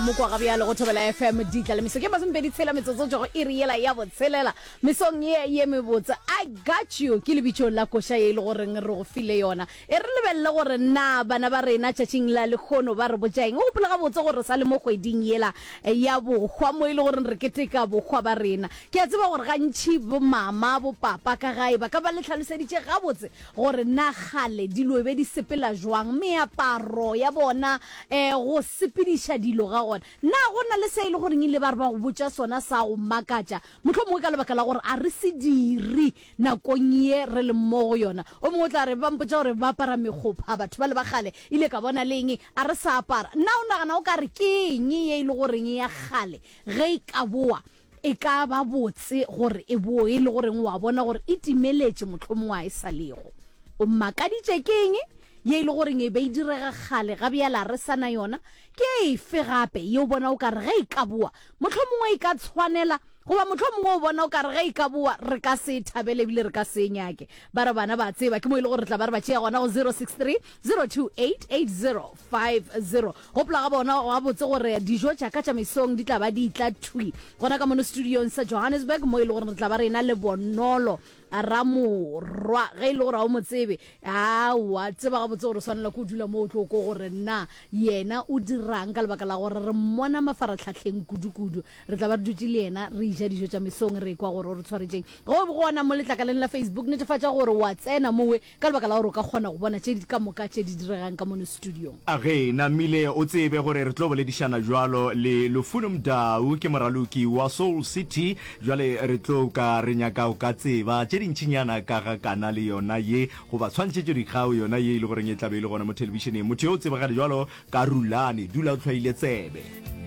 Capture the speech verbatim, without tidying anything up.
Mokwa ga bjalo go thobela F M ditla le meso ke masompedi tshela metsotso go e riela ya botselela mesong ye ye mebotsa I got you ke le bitšo la kosha ye le gore re go file yona e re lebelle gore na bana ba rena tšatšing la le khono ba re botsaeng o gopola ga botse gore sa le mo kgweding yela ya bo khwa mo ile gore re keteka bo khwa ba rena ke a tseba gore ga ntši bo mama bo papa ka gae ba ka ba le tlhaloseditše ga botse gore na gale dilo be di sepela jwang meaparo ya bona eh go sepediša dilo ga na gona le se ile gore ngile ba re ba go botsa sona sa go makatša mohlomongwe ka lebaka la gore a re se dire nakong ye re le mmogo yona o mongwe tla re ba mpotsa gore ba apara megopha batho ba le ba gale ile ka bona leng a re sa apara nna o nagana o ka re ke eng ye ile goreng ya gale ge e ka boa e ka ba botse gore e bo e le goreng wa bona gore e timeletse mohlomongwe a e sa lego o makaditše ke eng ye ile gore nge be direga gale ga bjala re sana yona ke e fe gape yo bona o ka re ge e ka boa mohlomongwe e ka tshwanela goba mohlomongwe o bona o ka re ge e ka boa re ka se thabele bile re ka se nyake ba re bana ba tseba ke mo ile gore re tla ba re ba tšea gona go zero six three zero two eight eight zero five zero gopola ga bona ga botse gore dijo tša ka tša mesong di tla ba di tla thui gona ka mono studiong sa Johannesburg mo ile gore re tla ba re ena le bonolo a ramorwa ge ile gore a o motsebe a wa tseba ga botse gore swanela go dula mo tlo go gore na yena o dirang ka lebaka la gore re mmona mafaratlhatlheng kudu-kudu re tla ba re dutse le yena re ja dijo tša mesong re kwa gore re tshwaretseng go gona mo letlakaleng la Facebook netefatša gore wa tsena mowe ka lebaka la gore o ka kgona go bona tše di ka moka tše di diregang ka mono studiong a ge na mmile o tsebe gore re tlo boledišana jwalo le Lufuno Mdau ke moraloki wa Soul City jwale re tlo ka re nyaka o ka tseba tše dintšhinyana ka ga kana le yona ye go ba tshwantšhetšo dikgao yona ye ile gore e tlabe ile gona mo televisioneng motho yo o tsebagale jwalo ka Rulane dula o tlhwaile tsebe